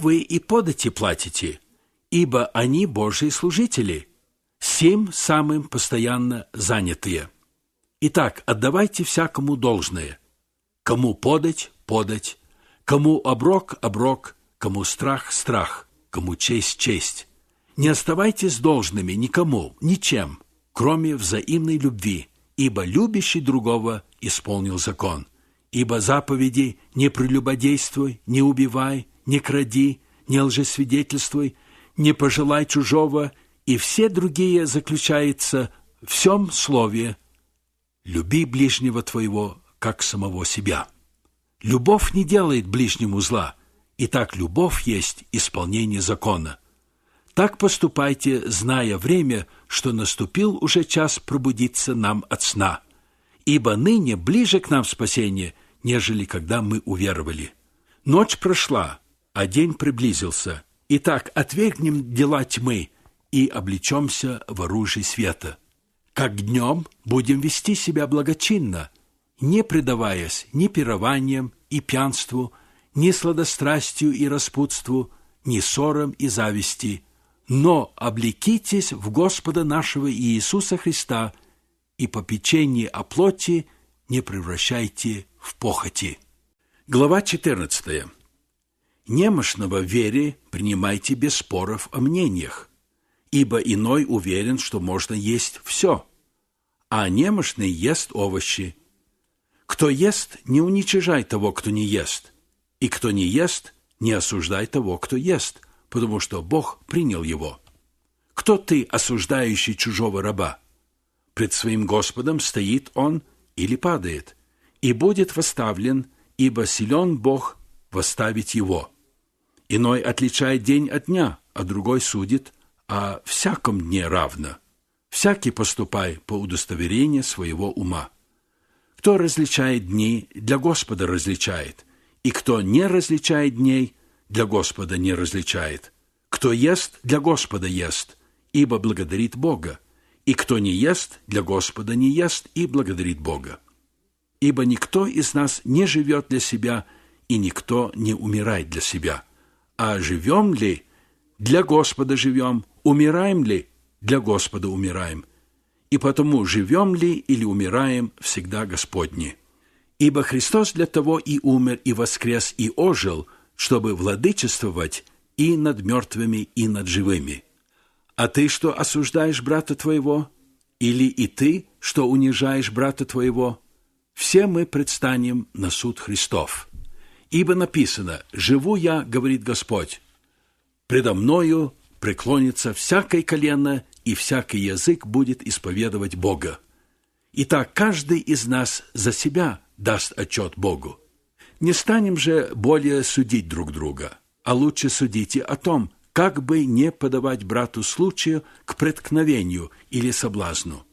вы и подати платите, ибо они Божьи служители, сим самым постоянно занятые. Итак, отдавайте всякому должное. Кому подать – подать, кому оброк – оброк, кому страх – страх, кому честь – честь. Не оставайтесь должными никому, ничем, кроме взаимной любви, ибо любящий другого исполнил закон. Ибо заповеди «не прелюбодействуй, не убивай, не кради, не лжесвидетельствуй, не пожелай чужого» и все другие заключаются в всем слове «люби ближнего твоего, как самого себя». Любовь не делает ближнему зла, и так любовь есть исполнение закона. Так поступайте, зная время, что наступил уже час пробудиться нам от сна, ибо ныне ближе к нам спасение, нежели когда мы уверовали. Ночь прошла, а день приблизился. Итак, отвергнем дела тьмы и облечемся в оружие света. Как днем будем вести себя благочинно, не предаваясь ни пированиям и пьянству, ни сладострастию и распутству, ни ссорам и зависти, но облекитесь в Господа нашего Иисуса Христа и попечение о плоти не превращайте в похоти. Глава 14. Немощного в вере принимайте без споров о мнениях, ибо иной уверен, что можно есть все, а немощный ест овощи. Кто ест, не уничижай того, кто не ест, и кто не ест, не осуждай того, кто ест, потому что Бог принял его. Кто ты, осуждающий чужого раба? Пред своим Господом стоит он или падает, и будет восставлен, ибо силен Бог восставить его. Иной отличает день от дня, а другой судит о всяком дне равно. Всякий поступай по удостоверению своего ума. Кто различает дни, для Господа различает, и кто не различает дней, для Господа не различает. Кто ест, для Господа ест, ибо благодарит Бога, и кто не ест, для Господа не ест, и благодарит Бога. Ибо никто из нас не живет для себя, и никто не умирает для себя. А живем ли, для Господа живем, умираем ли, для Господа умираем. И потому живем ли или умираем, всегда Господни. Ибо Христос для того и умер, и воскрес, и ожил, чтобы владычествовать и над мертвыми, и над живыми. А ты, что осуждаешь брата твоего? Или и ты, что унижаешь брата твоего? Все мы предстанем на суд Христов. Ибо написано: «Живу я, говорит Господь, предо мною преклонится всякое колено, и всякий язык будет исповедовать Бога». Итак, каждый из нас за себя даст отчет Богу. Не станем же более судить друг друга, а лучше судите о том, как бы не подавать брату случаю к преткновению или соблазну.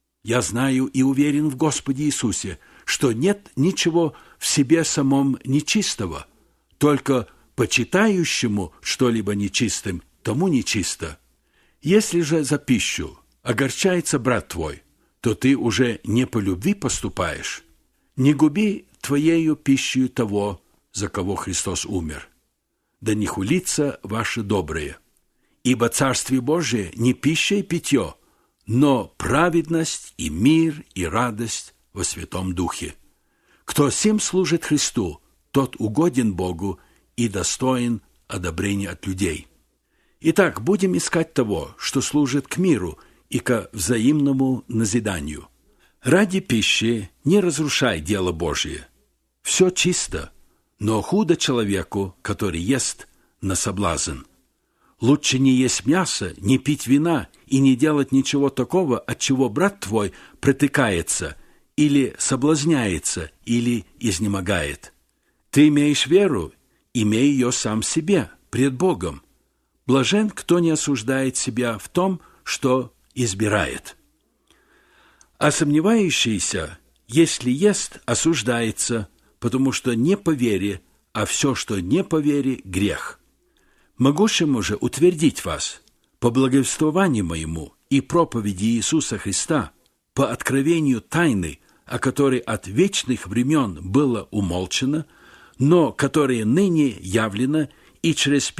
Я знаю и уверен в Господе Иисусе, что нет ничего в себе самом нечистого, только почитающему что-либо нечистым, тому нечисто. Если же за пищу огорчается брат твой, то ты уже не по любви поступаешь. Не губи твоею пищею того, за кого Христос умер. Да не хулится ваше доброе. Ибо Царствие Божие не пища и питье, но праведность и мир и радость во Святом Духе. Кто сим служит Христу, тот угоден Богу и достоин одобрения от людей. Итак, будем искать того, что служит к миру и ко взаимному назиданию. Ради пищи не разрушай дело Божие. Все чисто, но худо человеку, который ест на соблазн. Лучше не есть мясо, не пить вина и не делать ничего такого, от чего брат твой притыкается или соблазняется, или изнемогает. Ты имеешь веру, имей ее сам себе, пред Богом. Блажен, кто не осуждает себя в том, что избирает. А сомневающийся, если ест, осуждается, потому что не по вере, а все, что не по вере, грех. Могущему же утвердить вас по благовествованию моему и проповеди Иисуса Христа, по откровению тайны, о которой от вечных времен было умолчено, но которая ныне явлена и через